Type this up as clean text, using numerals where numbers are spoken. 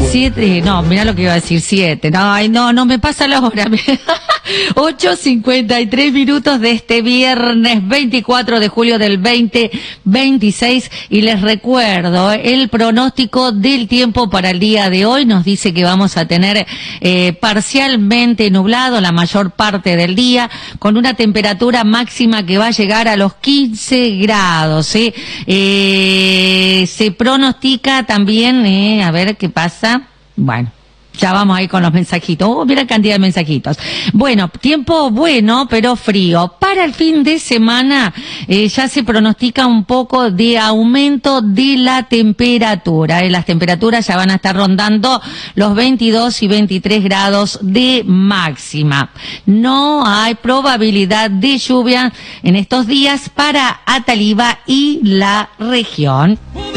7, no, mira lo que iba a decir, 7. No, ay, no me pasa la hora. 8:53 minutos de este viernes 24 de julio del 2026. Y les recuerdo, el pronóstico del tiempo para el día de hoy nos dice que vamos a tener parcialmente nublado la mayor parte del día, con una temperatura máxima que va a llegar a los 15 grados. Se pronostica también, a ver qué pasa. Bueno, ya vamos ahí con los mensajitos. Mira la cantidad de mensajitos. Bueno, tiempo bueno, pero frío. Para el fin de semana ya se pronostica un poco de aumento de la temperatura. Las temperaturas ya van a estar rondando los 22 y 23 grados de máxima. No hay probabilidad de lluvia en estos días para Ataliva y la región.